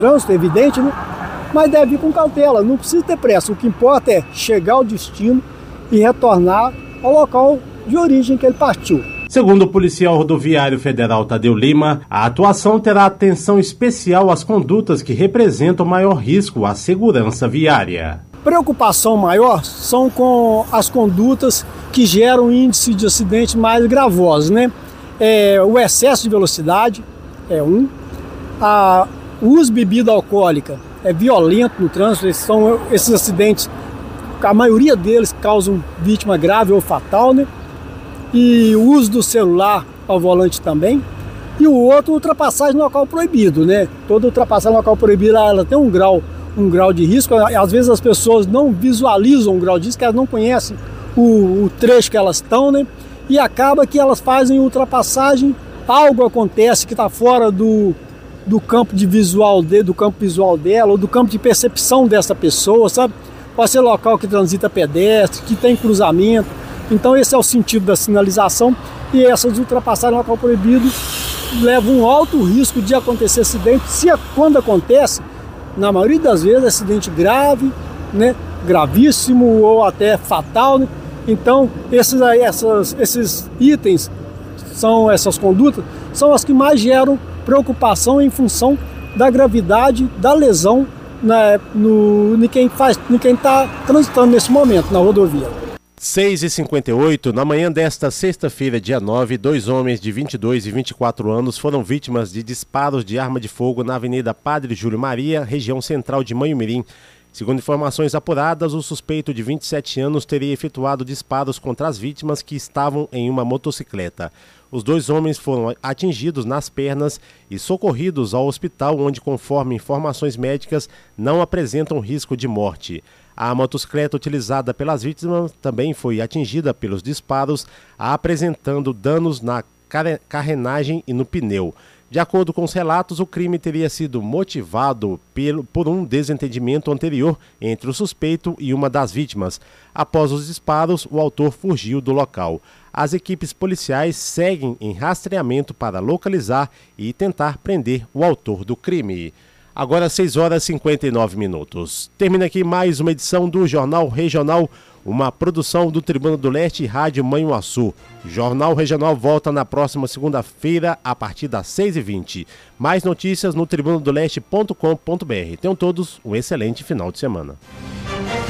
trânsito, é evidente, né? Mas deve ir com cautela, não precisa ter pressa. O que importa é chegar ao destino e retornar ao local de origem que ele partiu. Segundo o policial rodoviário federal Tadeu Lima, a atuação terá atenção especial às condutas que representam maior risco à segurança viária. Preocupação maior são com as condutas que geram índice de acidente mais gravosos, né? O excesso de velocidade é um, o uso de bebida alcoólica é violento no trânsito, esses acidentes, a maioria deles causam vítima grave ou fatal, né? E o uso do celular ao volante também. E o outro, ultrapassagem no local proibido, né? Toda ultrapassagem no local proibido, ela tem um grau de risco. Às vezes as pessoas não visualizam o grau de risco, que elas não conhecem o trecho que elas estão, né? E acaba que elas fazem ultrapassagem, algo acontece que está fora do campo visual dela, ou do campo de percepção dessa pessoa, sabe? Pode ser local que transita pedestre, que tem cruzamento. Então esse é o sentido da sinalização, e essas ultrapassagens no local proibido levam um alto risco de acontecer acidente. Quando acontece, na maioria das vezes, acidente grave, né? Gravíssimo ou até fatal, né? Então esses itens, essas condutas, são as que mais geram preocupação em função da gravidade da lesão em quem está transitando nesse momento na rodovia. 6h58, na manhã desta sexta-feira, dia 9, 2 homens de 22 e 24 anos foram vítimas de disparos de arma de fogo na Avenida Padre Júlio Maria, região central de Manhumirim. Segundo informações apuradas, o suspeito de 27 anos teria efetuado disparos contra as vítimas que estavam em uma motocicleta. Os 2 homens foram atingidos nas pernas e socorridos ao hospital, onde, conforme informações médicas, não apresentam risco de morte. A motocicleta utilizada pelas vítimas também foi atingida pelos disparos, apresentando danos na carenagem e no pneu. De acordo com os relatos, o crime teria sido motivado por um desentendimento anterior entre o suspeito e uma das vítimas. Após os disparos, o autor fugiu do local. As equipes policiais seguem em rastreamento para localizar e tentar prender o autor do crime. Agora 6h59. Termina aqui mais uma edição do Jornal Regional, uma produção do Tribuna do Leste e Rádio Manhuaçu. Jornal Regional volta na próxima segunda-feira, a partir das 6h20. Mais notícias no tribunadoleste.com.br. Tenham todos um excelente final de semana.